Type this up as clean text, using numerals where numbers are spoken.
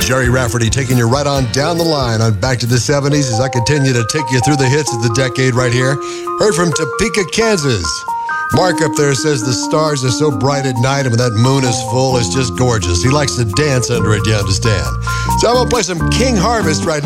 Jerry Rafferty taking you right on down the line on Back to the 70s as I continue to take you through the hits of the decade right here. Heard from Topeka, Kansas. Mark up there says the stars are so bright at night and when that moon is full, it's just gorgeous. He likes to dance under it, you understand. So I'm going to play some King Harvest right now.